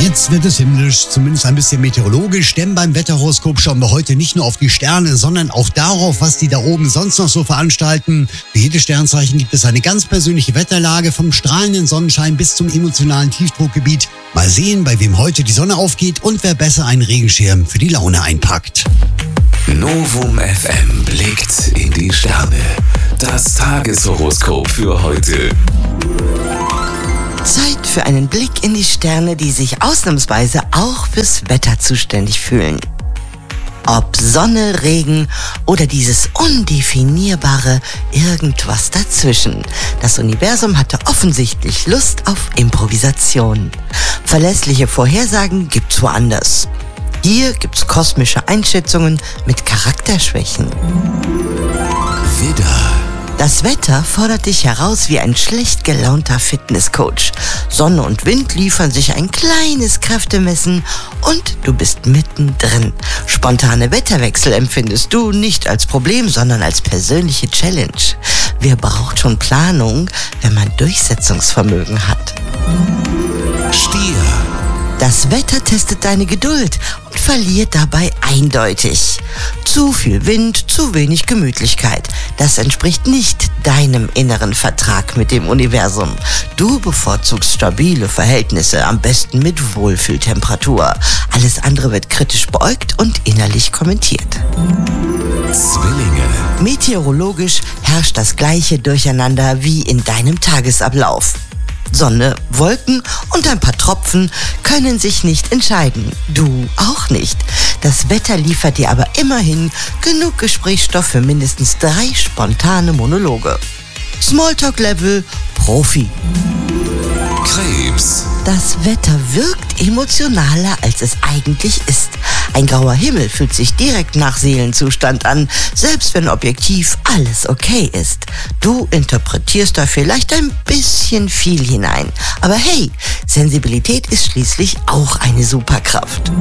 Jetzt wird es himmlisch, zumindest ein bisschen meteorologisch, denn beim Wetterhoroskop schauen wir heute nicht nur auf die Sterne, sondern auch darauf, was die da oben sonst noch so veranstalten. Für jedes Sternzeichen gibt es eine ganz persönliche Wetterlage, vom strahlenden Sonnenschein bis zum emotionalen Tiefdruckgebiet. Mal sehen, bei wem heute die Sonne aufgeht und wer besser einen Regenschirm für die Laune einpackt. Novum FM blickt in die Sterne. Das Tageshoroskop für heute. Zeit für einen Blick in die Sterne, die sich ausnahmsweise auch fürs Wetter zuständig fühlen. Ob Sonne, Regen oder dieses undefinierbare irgendwas dazwischen. Das Universum hatte offensichtlich Lust auf Improvisation. Verlässliche Vorhersagen gibt's woanders. Hier gibt's kosmische Einschätzungen mit Charakterschwächen. Widder. Das Wetter fordert dich heraus wie ein schlecht gelaunter Fitnesscoach. Sonne und Wind liefern sich ein kleines Kräftemessen und du bist mittendrin. Spontane Wetterwechsel empfindest du nicht als Problem, sondern als persönliche Challenge. Wer braucht schon Planung, wenn man Durchsetzungsvermögen hat? Stier. Das Wetter testet deine Geduld und verliert dabei eindeutig. Zu viel Wind, zu wenig Gemütlichkeit. Das entspricht nicht deinem inneren Vertrag mit dem Universum. Du bevorzugst stabile Verhältnisse, am besten mit Wohlfühltemperatur. Alles andere wird kritisch beäugt und innerlich kommentiert. Zwillinge. Meteorologisch herrscht das gleiche Durcheinander wie in deinem Tagesablauf. Sonne, Wolken und ein paar Tropfen können sich nicht entscheiden. Du auch nicht. Das Wetter liefert dir aber immerhin genug Gesprächsstoff für mindestens 3 spontane Monologe. Smalltalk-Level Profi. Krebs. Das Wetter wirkt emotionaler, als es eigentlich ist. Ein grauer Himmel fühlt sich direkt nach Seelenzustand an, selbst wenn objektiv alles okay ist. Du interpretierst da vielleicht ein bisschen viel hinein. Aber hey, Sensibilität ist schließlich auch eine Superkraft.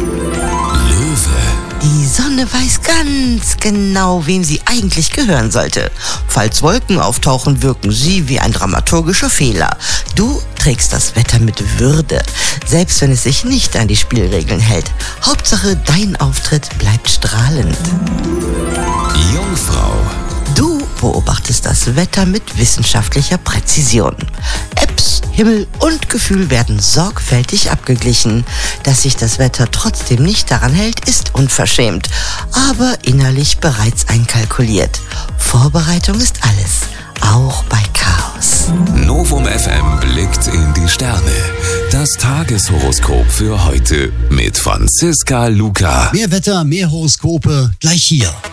Löwe. Die Sonne weiß ganz genau, wem sie eigentlich gehören sollte. Falls Wolken auftauchen, wirken sie wie ein dramaturgischer Fehler. Du trägst das Wetter mit Würde, selbst wenn es sich nicht an die Spielregeln hält. Hauptsache, dein Auftritt bleibt strahlend. Jungfrau. Du beobachtest das Wetter mit wissenschaftlicher Präzision. Apps, Himmel und Gefühl werden sorgfältig abgeglichen. Dass sich das Wetter trotzdem nicht daran hält, ist unverschämt, aber innerlich bereits einkalkuliert. Vorbereitung ist alles, auch bei Chaos. Novum FM blickt in die Sterne. Das Tageshoroskop für heute mit Franziska Luca. Mehr Wetter, mehr Horoskope, gleich hier.